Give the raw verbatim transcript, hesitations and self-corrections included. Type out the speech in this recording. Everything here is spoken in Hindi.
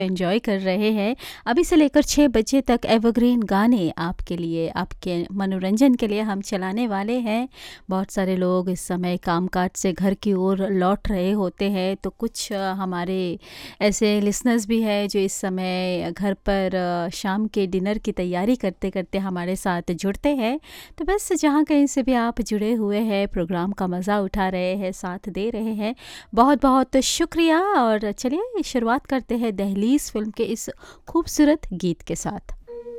एंजॉय कर रहे हैं। अभी से लेकर छह बजे तक एवरग्रीन गाने आपके लिए, आपके मनोरंजन के लिए हम चलाने वाले हैं। बहुत सारे लोग इस समय कामकाज से घर की ओर लौट रहे होते हैं, तो कुछ अ, हमारे ऐसे लिसनर्स भी हैं जो इस समय घर पर अ, शाम के डिनर की तैयारी करते करते हमारे साथ जुड़ते हैं। तो बस जहाँ कहीं से भी आप जुड़े हुए हैं, प्रोग्राम का मज़ा उठा रहे हैं, साथ दे रहे हैं, बहुत बहुत शुक्रिया। और चलिए शुरुआत करते हैं दहलीज फिल्म के इस खूबसूरत गीत के साथ।